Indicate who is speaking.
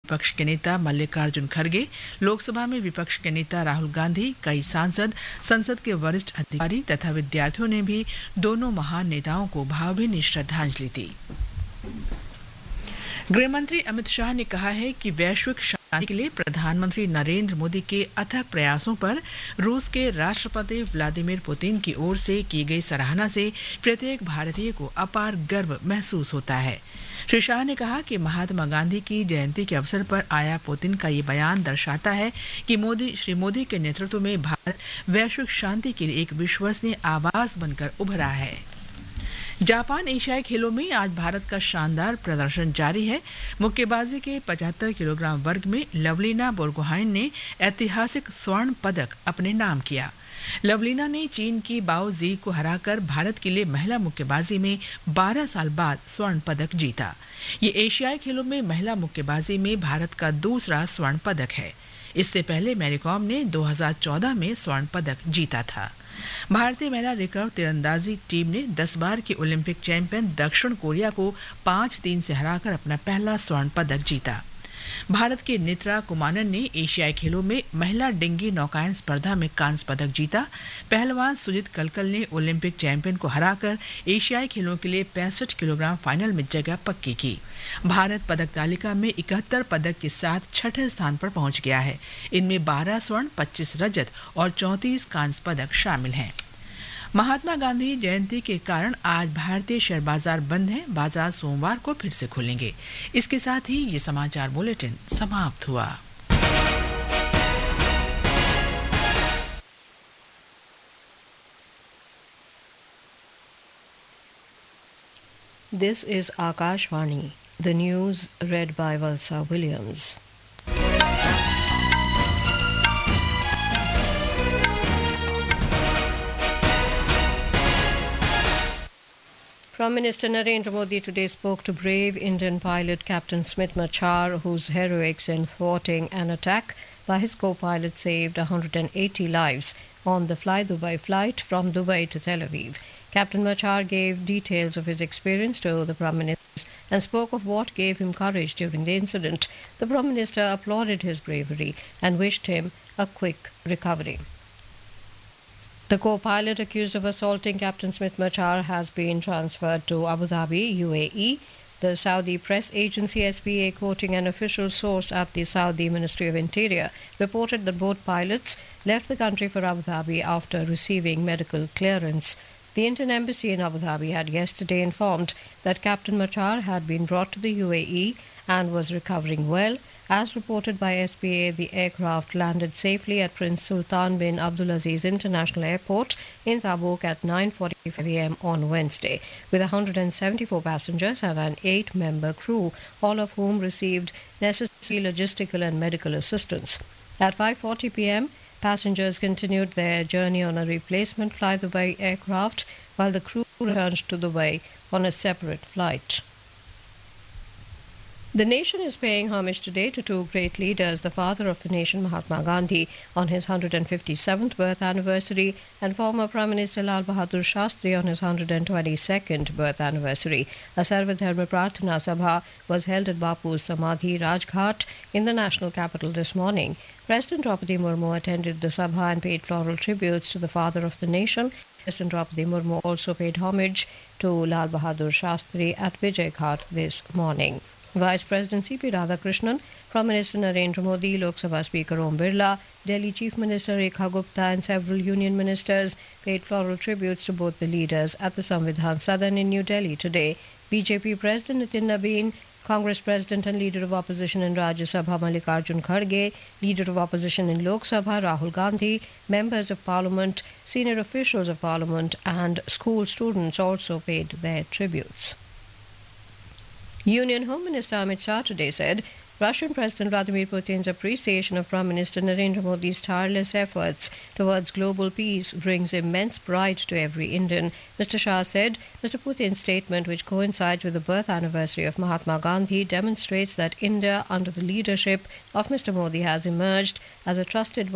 Speaker 1: विपक्ष के नेता मल्लिकार्जुन खड़गे, लोकसभा में विपक्ष के नेता राहुल गांधी, कई सांसद, संसद के वरिष्ठ अधिकारी तथा विद्यार्थियों ने भी दोनों महान नेताओं को भावभीनी श्रद्धांजलि दी। गृहमंत्री अमित शाह ने कहा है कि वैश्विक शांति के लिए प्रधानमंत्री नरेंद्र मोदी के अथक प्रयासों पर रूस के राष्ट्रपति व्लादिमीर पुतिन की ओर से की गई सराहना से प्रत्येक भारतीय को अपार गर्व महसूस होता है। श्री शाह ने कहा कि महात्मा गांधी की जयंती के अवसर पर आया पुतिन का ये बयान दर्शाता है कि श्री मोदी के नेतृत्व में भारत वैश्विक शांति के लिए एक विश्वसनीय आवाज बनकर उभरा है। जापान एशियाई खेलों में आज भारत का शानदार प्रदर्शन जारी है। मुक्केबाजी के 75 किलोग्राम वर्ग में लवलीना बोरगोहाइन ने ऐतिहासिक स्वर्ण पदक अपने नाम किया। लवलीना ने चीन की बाओ जी को हराकर भारत के लिए महिला मुक्केबाजी में 12 साल बाद स्वर्ण पदक जीता। ये एशियाई खेलों में महिला मुक्केबाजी में भारत का दूसरा स्वर्ण पदक है। इससे पहले मैरी कॉम ने 2014 में स्वर्ण पदक जीता था। भारतीय महिला रिकर्व तीरंदाजी टीम ने 10 बार की ओलंपिक चैंपियन दक्षिण कोरिया को 5-3 से हराकर अपना पहला स्वर्ण पदक जीता। भारत के नेत्रा कुमानन ने एशियाई खेलों में महिला डिंगी नौकायन स्पर्धा में कांस्य पदक जीता। पहलवान सुजीत कलकल ने ओलंपिक चैंपियन को हराकर एशियाई खेलों के लिए 65 किलोग्राम फाइनल में जगह पक्की की। भारत पदक तालिका में 71 पदक के साथ छठे स्थान पर पहुंच गया है। इनमें 12 स्वर्ण, 25 रजत और 34 कांस्य पदक शामिल हैं। महात्मा गांधी जयंती के कारण आज भारतीय शेयर बाजार बंद हैं। बाजार सोमवार को फिर से खुलेंगे। इसके साथ ही ये समाचार बुलेटिन समाप्त हुआ।
Speaker 2: This is Akashvani, the news read by Valsa Williams. Prime Minister Narendra Modi today spoke to brave Indian pilot Captain Smit Machar, whose heroics in thwarting an attack by his co-pilot saved 180 lives on the Fly Dubai flight from Dubai to Tel Aviv. Captain Machar gave details of his experience to the Prime Minister and spoke of what gave him courage during the incident. The Prime Minister applauded his bravery and wished him a quick recovery. The co-pilot accused of assaulting Captain Smit Machar has been transferred to Abu Dhabi, UAE. The Saudi press agency SPA, quoting an official source at the Saudi Ministry of Interior, reported that both pilots left the country for Abu Dhabi after receiving medical clearance. The Indian Embassy in Abu Dhabi had yesterday informed that Captain Machar had been brought to the UAE and was recovering well. As reported by SPA, the aircraft landed safely at Prince Sultan bin Abdulaziz International Airport in Tabuk at 9:45 a.m. on Wednesday, with 174 passengers and an 8-member crew, all of whom received necessary logistical and medical assistance. At 5:40 p.m., passengers continued their journey on a replacement Fly Dubai aircraft, while the crew returned to Dubai on a separate flight. The nation is paying homage today to two great leaders, the father of the nation, Mahatma Gandhi, on his 157th birth anniversary, and former Prime Minister Lal Bahadur Shastri on his 122nd birth anniversary. A Sarvadharma Prarthana Sabha was held at Bapu's Samadhi Rajghat in the national capital this morning. President Draupadi Murmu attended the Sabha and paid floral tributes to the father of the nation. President Draupadi Murmu also paid homage to Lal Bahadur Shastri at Vijay Ghat this morning. Vice President C.P. Radhakrishnan, Prime Minister Narendra Modi, Lok Sabha Speaker Om Birla, Delhi Chief Minister Rekha Gupta and several union ministers paid floral tributes to both the leaders at the Samvidhan Sadan in New Delhi today. BJP President Nitin Nabin, Congress President and Leader of Opposition in Rajya Sabha Mallikarjun Kharge, Leader of Opposition in Lok Sabha Rahul Gandhi, members of Parliament, senior officials of Parliament and school students also paid their tributes. Union Home Minister Amit Shah today said Russian President Vladimir Putin's appreciation of Prime Minister Narendra Modi's tireless efforts towards global peace brings immense pride to every Indian. Mr. Shah said Mr. Putin's statement, which coincides with the birth anniversary of Mahatma Gandhi, demonstrates that India, under the leadership of Mr. Modi, has emerged as a trusted